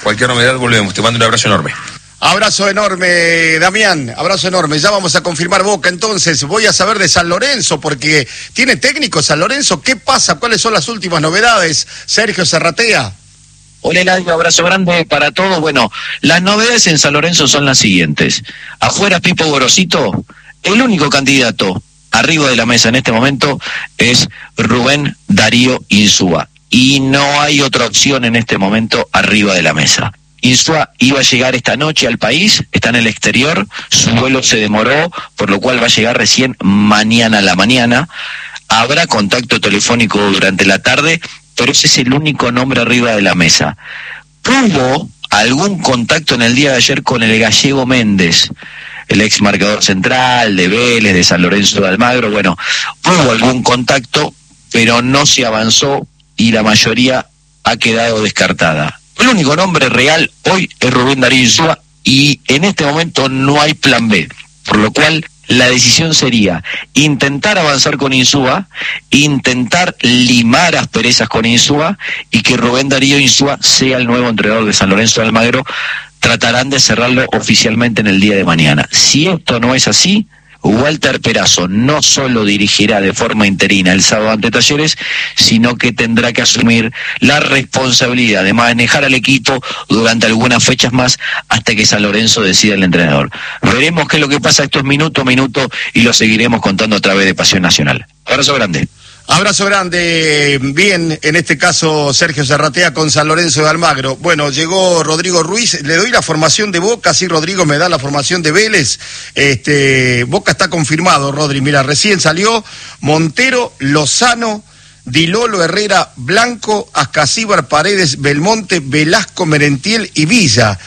Cualquier novedad volvemos. Te mando un abrazo enorme. Abrazo enorme, Damián, abrazo enorme. Ya vamos a confirmar Boca, entonces. Voy a saber de San Lorenzo, porque tiene técnico San Lorenzo. ¿Qué pasa? ¿Cuáles son las últimas novedades? Sergio Serratea. Hola Eladio, abrazo grande para todos. Bueno, las novedades en San Lorenzo son las siguientes. Afuera Pipo Gorosito, el único candidato arriba de la mesa en este momento es Rubén Darío Insúa. Y no hay otra opción en este momento arriba de la mesa. Insúa iba a llegar esta noche al país, está en el exterior, su vuelo se demoró, por lo cual va a llegar recién mañana a la mañana. Habrá contacto telefónico durante la tarde, pero ese es el único nombre arriba de la mesa. Hubo algún contacto en el día de ayer con el gallego Méndez, el ex marcador central de Vélez, de San Lorenzo de Almagro. Bueno, hubo algún contacto, pero no se avanzó y la mayoría ha quedado descartada. El único nombre real hoy es Rubén Darío Insúa y en este momento no hay plan B, por lo cual la decisión sería intentar avanzar con Insúa, intentar limar asperezas con Insúa y que Rubén Darío Insúa sea el nuevo entrenador de San Lorenzo de Almagro. Tratarán de cerrarlo oficialmente en el día de mañana. Si esto no es así, Walter Perazo no solo dirigirá de forma interina el sábado ante Talleres, sino que tendrá que asumir la responsabilidad de manejar al equipo durante algunas fechas más hasta que San Lorenzo decida el entrenador. Veremos qué es lo que pasa estos minutos a minuto y lo seguiremos contando a través de Pasión Nacional. Abrazo grande. Abrazo grande. Bien, en este caso Sergio Serratea con San Lorenzo de Almagro. Bueno, llegó Rodrigo Ruiz, le doy la formación de Boca, sí, Rodrigo me da la formación de Vélez. Boca está confirmado, Rodri, mira, recién salió Montero, Lozano, Di Lolo, Herrera, Blanco, Ascasíbar, Paredes, Belmonte, Velasco, Merentiel y Villa.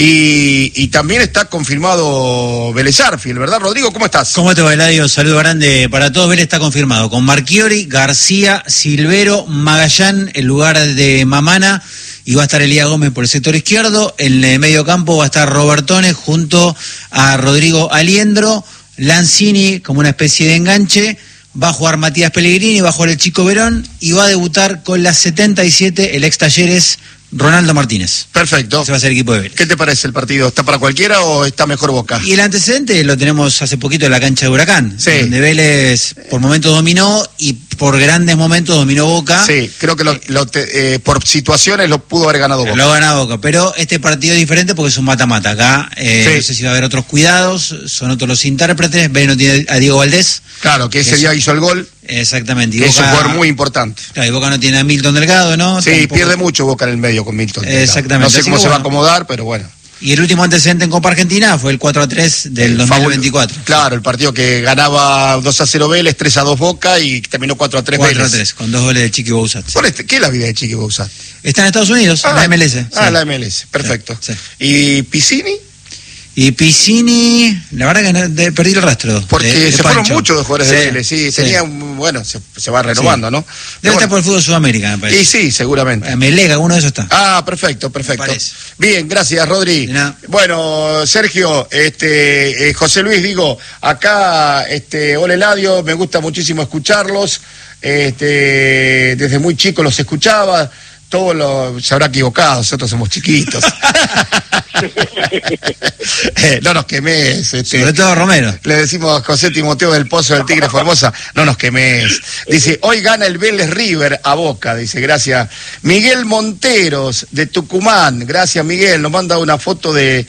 Y también está confirmado Vélez Arfield, ¿verdad, Rodrigo? ¿Cómo estás? ¿Cómo te va, Eladio? Saludo grande para todos. Vélez está confirmado con Marchiori, García, Silvero, Magallán, en lugar de Mamana, y va a estar Elías Gómez por el sector izquierdo. En el medio campo va a estar Robertone junto a Rodrigo Aliendro, Lanzini como una especie de enganche. Va a jugar Matías Pellegrini, va a jugar el Chico Verón y va a debutar con la 77 el ex Talleres Ronaldo Martínez. Perfecto. Ese va a ser el equipo de Vélez. ¿Qué te parece el partido? ¿Está para cualquiera o está mejor Boca? Y el antecedente lo tenemos hace poquito en la cancha de Huracán, sí, donde Vélez por momentos dominó y por grandes momentos dominó Boca. Sí, creo que por situaciones lo pudo haber ganado Boca. Lo ha ganado Boca, pero este partido es diferente porque es un mata-mata. Acá sí, no sé si va a haber otros cuidados, son otros los intérpretes. Vélez no tiene a Diego Valdés. Claro, que ese día hizo el gol. Exactamente. Y es Boca, un jugador muy importante. Claro, y Boca no tiene a Milton Delgado, ¿no? Sí, tampoco pierde mucho Boca en el medio con Milton Delgado. Exactamente. No sé así cómo se va a bueno, acomodar, pero bueno. Y el último antecedente en Copa Argentina fue el 4-3 del 2024. Claro, el partido que ganaba 2-0 Vélez, 3-2 Boca y terminó 4-3 Vélez. 4-3, con 2 goles de Chiqui Bouzat. ¿Qué es la vida de Chiqui Bouzat? Está en Estados Unidos, en la MLS. La MLS, perfecto. Sí. ¿Y Piscini? Y Piscini, la verdad que perdí el rastro. Porque se fueron Pancho. muchos de jugadores de Vélez, sí. Tenía, bueno, se va renovando, ¿no? Debe estar por el fútbol Sudamérica, me parece. Y sí, seguramente. Melega, uno de esos está. Ah, perfecto. Bien, gracias, Rodri. Bueno, Sergio, José Luis, digo, acá, hola Eladio, me gusta muchísimo escucharlos. Desde muy chico los escuchaba. Se habrá equivocado, nosotros somos chiquitos. No nos quemes. Sobre todo Romero. Le decimos a José Timoteo del Pozo del Tigre Formosa, no nos quemes. Dice, hoy gana el Vélez River a Boca, dice, gracias. Miguel Monteros, de Tucumán, gracias Miguel, nos manda una foto de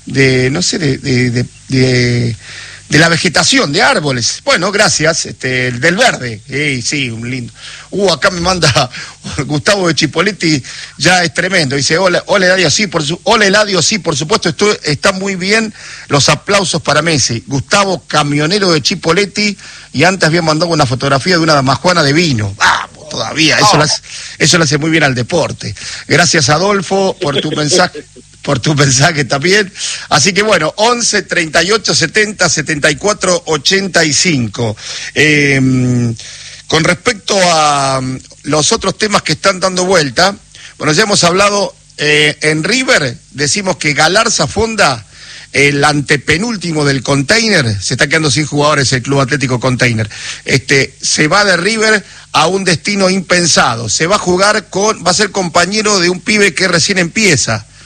la vegetación, de árboles. Bueno, gracias, del verde. Sí, un lindo. Acá me manda Gustavo de Chipoletti, ya es tremendo. Dice, hola Eladio, sí, por supuesto, está muy bien. Los aplausos para Messi. Gustavo, camionero de Chipoletti, y antes había mandado una fotografía de una damajuana de vino. Vamos, todavía, eso le hace muy bien al deporte. Gracias, Adolfo, por tu mensaje también. Así que bueno, 11 38 70 74 85. Con respecto a los otros temas que están dando vuelta, bueno, ya hemos hablado en River, decimos que Galarza Fonda, el antepenúltimo del Container, se está quedando sin jugadores el Club Atlético Container. Se va de River a un destino impensado. Se va a jugar va a ser compañero de un pibe que recién empieza.